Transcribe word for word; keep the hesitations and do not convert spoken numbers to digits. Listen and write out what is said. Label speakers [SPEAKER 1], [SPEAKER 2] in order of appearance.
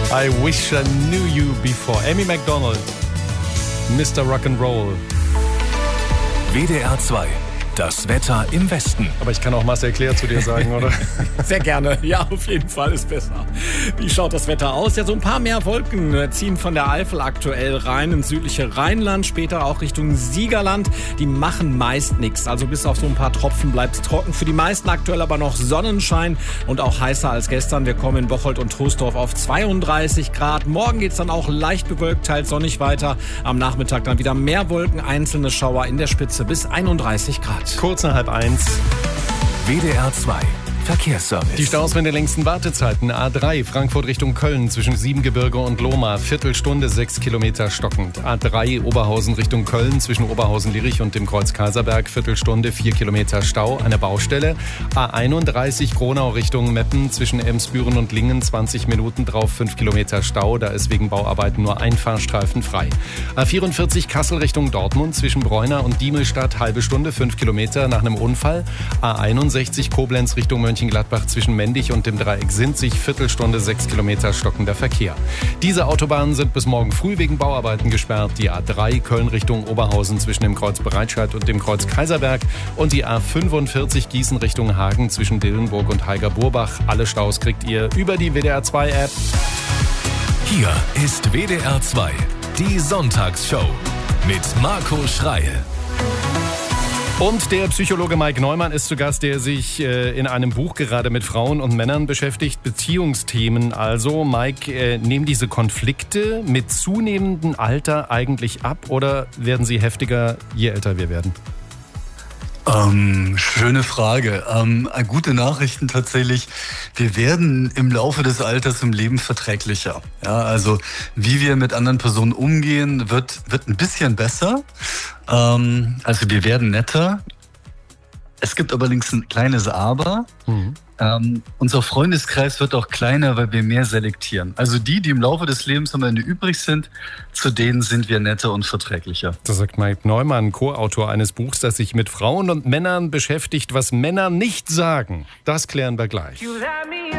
[SPEAKER 1] I wish I knew you before. Amy Macdonald, Mister Rock'n'Roll.
[SPEAKER 2] W D R zwei. Das Wetter im Westen.
[SPEAKER 1] Aber ich kann auch Marcel Claire zu dir sagen, oder?
[SPEAKER 3] Sehr gerne. Ja, auf jeden Fall ist besser. Wie schaut das Wetter aus? Ja, so ein paar mehr Wolken ziehen von der Eifel aktuell rein ins südliche Rheinland, später auch Richtung Siegerland. Die machen meist nichts. Also bis auf so ein paar Tropfen bleibt es trocken. Für die meisten aktuell aber noch Sonnenschein und auch heißer als gestern. Wir kommen in Bocholt und Troisdorf auf zweiunddreißig Grad. Morgen geht's dann auch leicht bewölkt, teils sonnig weiter. Am Nachmittag dann wieder mehr Wolken, einzelne Schauer in der Spitze bis einunddreißig Grad.
[SPEAKER 1] Kurz nach halb eins.
[SPEAKER 2] W D R zwei. Verkehrsservice.
[SPEAKER 1] Die Staus mit den längsten Wartezeiten. A drei Frankfurt Richtung Köln zwischen Siebengebirge und Lohmar. Viertelstunde, sechs Kilometer stockend. A drei Oberhausen Richtung Köln zwischen Oberhausen-Lierich und dem Kreuz Kaiserberg. Viertelstunde, vier Kilometer Stau. Eine Baustelle. A einunddreißig Gronau Richtung Meppen zwischen Emsbüren und Lingen. zwanzig Minuten drauf, fünf Kilometer Stau. Da ist wegen Bauarbeiten nur ein Fahrstreifen frei. A vierundvierzig Kassel Richtung Dortmund zwischen Bräuner und Diemelstadt. Halbe Stunde, fünf Kilometer nach einem Unfall. A einundsechzig Koblenz Richtung Mönchengladbach zwischen Mendig und dem Dreieck Sinzig, Viertelstunde, sechs Kilometer stockender Verkehr. Diese Autobahnen sind bis morgen früh wegen Bauarbeiten gesperrt. Die A drei Köln Richtung Oberhausen zwischen dem Kreuz Breitscheid und dem Kreuz Kaiserberg und die A fünfundvierzig Gießen Richtung Hagen zwischen Dillenburg und Heiger-Burbach. Alle Staus kriegt ihr über die W D R zwei App.
[SPEAKER 2] Hier ist W D R zwei, die Sonntagsshow mit Marco Schreil.
[SPEAKER 1] Und der Psychologe Mike Neumann ist zu Gast, der sich äh, in einem Buch gerade mit Frauen und Männern beschäftigt, Beziehungsthemen. Also, Mike, äh, nehmen diese Konflikte mit zunehmendem Alter eigentlich ab oder werden sie heftiger, je älter wir werden?
[SPEAKER 4] Ähm, schöne Frage. Ähm, gute Nachrichten tatsächlich. Wir werden im Laufe des Alters im Leben verträglicher. Ja, also wie wir mit anderen Personen umgehen, wird, wird ein bisschen besser. Ähm, also wir werden netter. Es gibt allerdings ein kleines Aber. Mhm. Ähm, unser Freundeskreis wird auch kleiner, weil wir mehr selektieren. Also die, die im Laufe des Lebens am Ende übrig sind, zu denen sind wir netter und verträglicher.
[SPEAKER 1] Das sagt Mike Neumann, Co-Autor eines Buchs, das sich mit Frauen und Männern beschäftigt, was Männer nicht sagen. Das klären wir gleich.